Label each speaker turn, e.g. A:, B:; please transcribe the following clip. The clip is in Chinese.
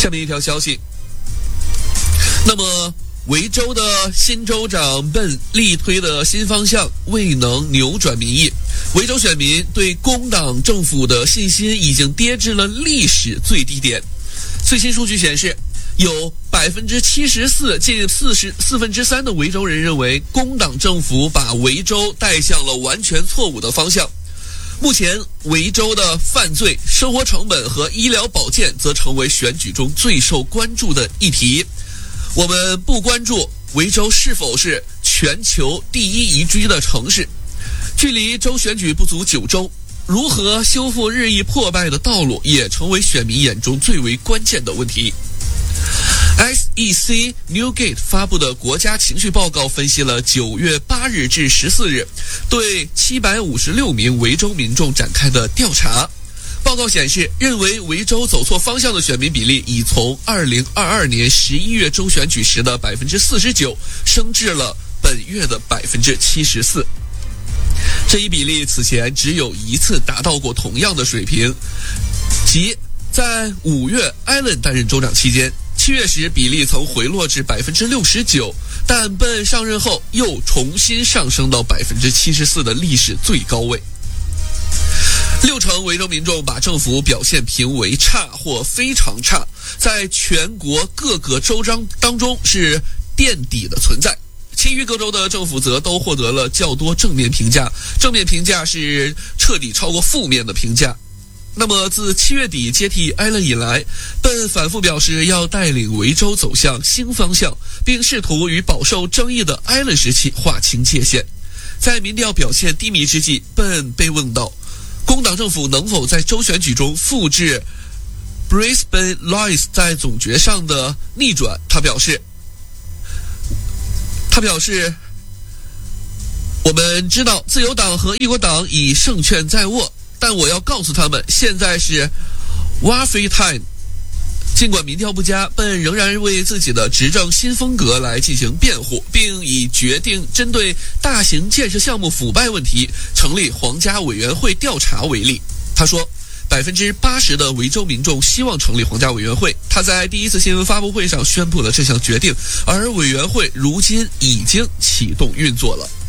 A: 下面一条消息，那么维州的新州长本力推的新方向未能扭转民意，维州选民对工党政府的信心已经跌至了历史最低点。最新数据显示，有74%近4/4的维州人认为工党政府把维州带向了完全错误的方向。目前维州的犯罪、生活成本和医疗保健则成为选举中最受关注的议题。我们不关注维州是否是全球第一宜居的城市。距离州选举不足9周，如何修复日益破败的道路也成为选民眼中最为关键的问题。SEC Newgate 发布的国家情绪报告分析了9月8日至14日对756名维州民众展开的调查。报告显示，认为维州走错方向的选民比例已从2022年11月州选举时的 49% 升至了本月的 74%。这一比例此前只有一次达到过同样的水平，即在5月艾伦担任州长期间，7月时比例曾回落至 69%， 但本上任后又重新上升到 74% 的历史最高位。60%维州民众把政府表现评为差或非常差，在全国各个州章当中是垫底的存在。其余各州的政府则都获得了较多正面评价，正面评价是彻底超过负面的评价。那么自7月底接替艾伦以来，本反复表示要带领维州走向新方向，并试图与饱受争议的艾伦时期划清界限。在民调表现低迷之际，本被问到工党政府能否在州选举中复制 Brisbane Lions 在总决上的逆转，他表示我们知道自由党和异国党已胜券在握，但我要告诉他们，现在是 Warfare Time。 尽管民调不佳，本仍然为自己的执政新风格来进行辩护，并以决定针对大型建设项目腐败问题成立皇家委员会调查为例。他说80%的维州民众希望成立皇家委员会，他在第一次新闻发布会上宣布了这项决定，而委员会如今已经启动运作了。